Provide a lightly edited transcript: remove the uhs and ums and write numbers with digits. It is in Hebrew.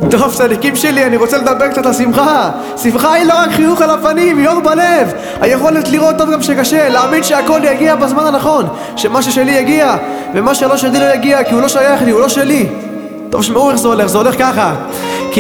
טוב, צדיקים שלי, אני רוצה לדבר קצת על שמחה. שמחה היא לא רק חיוך על הפנים, היא אור בלב. היכולת לראות טוב גם שקשה, להאמין שהכל יגיע בזמן הנכון, שמה ששלי יגיע, ומה שלא שלי לא יגיע, כי הוא לא שייך לי, הוא לא שלי. טוב, שמעו איך זה הולך ככה.